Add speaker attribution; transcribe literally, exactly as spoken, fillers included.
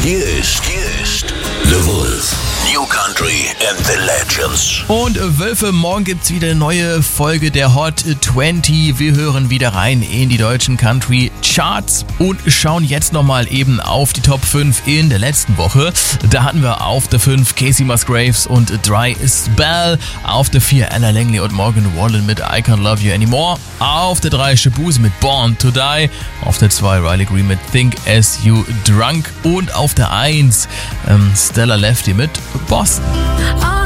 Speaker 1: Hier ist, hier ist The Wolf. New Country and the Legends.
Speaker 2: Und äh, Wölfe, morgen gibt's wieder eine neue Folge der Hot zwanzig. Wir hören wieder rein in die deutschen Country Charts und schauen jetzt nochmal eben auf die Top fünf in der letzten Woche. Da hatten wir auf der fünf Casey Musgraves und Dry Spell. Auf der vier Anna Langley und Morgan Wallen mit I Can't Love You Anymore. Auf der drei Shaboozey mit Born to Die. Auf der zwei Riley Green mit Think As You Drunk. Und auf der eins ähm, Stella Lefty mit Boston.